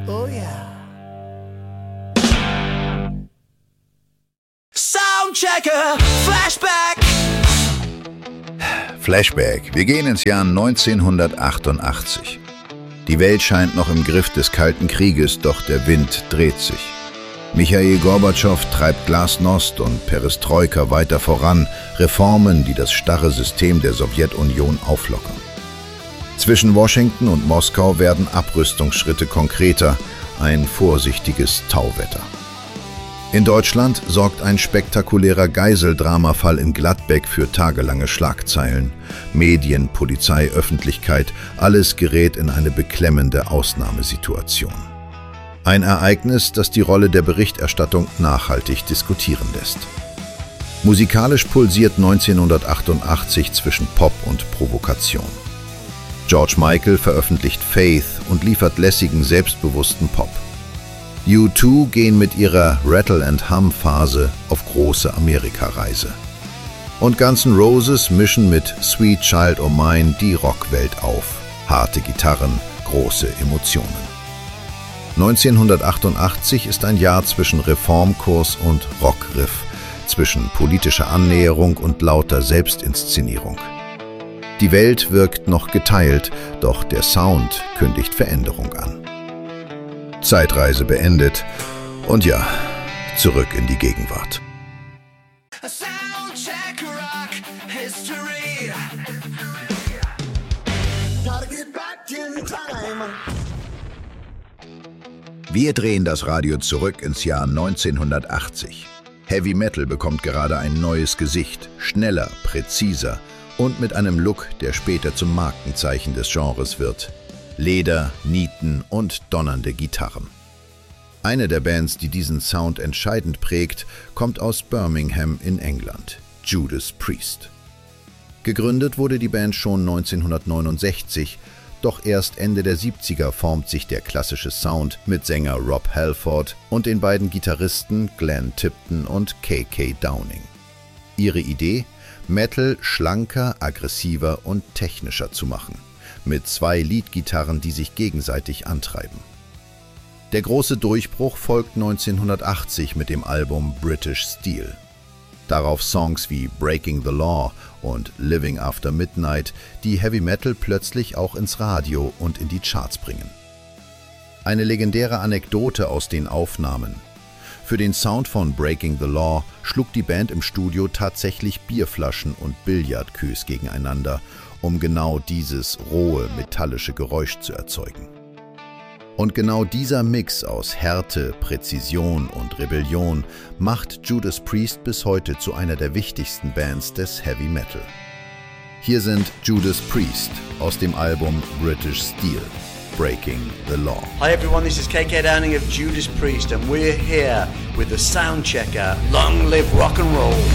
Oh yeah. Soundchecker, Flashback. Flashback. Wir gehen ins Jahr 1988. Die Welt scheint noch im Griff des Kalten Krieges, doch der Wind dreht sich. Michail Gorbatschow treibt Glasnost und Perestroika weiter voran, Reformen, die das starre System der Sowjetunion auflockern. Zwischen Washington und Moskau werden Abrüstungsschritte konkreter, ein vorsichtiges Tauwetter. In Deutschland sorgt ein spektakulärer Geiseldramafall in Gladbeck für tagelange Schlagzeilen. Medien, Polizei, Öffentlichkeit, alles gerät in eine beklemmende Ausnahmesituation. Ein Ereignis, das die Rolle der Berichterstattung nachhaltig diskutieren lässt. Musikalisch pulsiert 1988 zwischen Pop und Provokation. George Michael veröffentlicht Faith und liefert lässigen, selbstbewussten Pop. U2 gehen mit ihrer Rattle-and-Hum-Phase auf große Amerikareise. Und Guns N' Roses mischen mit Sweet Child O' Mine die Rockwelt auf. Harte Gitarren, große Emotionen. 1988 ist ein Jahr zwischen Reformkurs und Rockriff, zwischen politischer Annäherung und lauter Selbstinszenierung. Die Welt wirkt noch geteilt, doch der Sound kündigt Veränderung an. Zeitreise beendet und ja, zurück in die Gegenwart. Wir drehen das Radio zurück ins Jahr 1980. Heavy Metal bekommt gerade ein neues Gesicht, schneller, präziser und mit einem Look, der später zum Markenzeichen des Genres wird. Leder, Nieten und donnernde Gitarren. Eine der Bands, die diesen Sound entscheidend prägt, kommt aus Birmingham in England, Judas Priest. Gegründet wurde die Band schon 1969, doch erst Ende der 70er formt sich der klassische Sound mit Sänger Rob Halford und den beiden Gitarristen Glenn Tipton und KK Downing. Ihre Idee? Metal schlanker, aggressiver und technischer zu machen. Mit 2 Leadgitarren, die sich gegenseitig antreiben. Der große Durchbruch folgt 1980 mit dem Album British Steel. Darauf Songs wie Breaking the Law und Living After Midnight, die Heavy Metal plötzlich auch ins Radio und in die Charts bringen. Eine legendäre Anekdote aus den Aufnahmen. Für den Sound von Breaking the Law schlug die Band im Studio tatsächlich Bierflaschen und Billardqueues gegeneinander, um genau dieses rohe, metallische Geräusch zu erzeugen. Und genau dieser Mix aus Härte, Präzision und Rebellion macht Judas Priest bis heute zu einer der wichtigsten Bands des Heavy Metal. Hier sind Judas Priest aus dem Album British Steel, Breaking the Law. Hi everyone, this is KK Downing of Judas Priest and we're here with the Soundchecker. Long live rock and roll.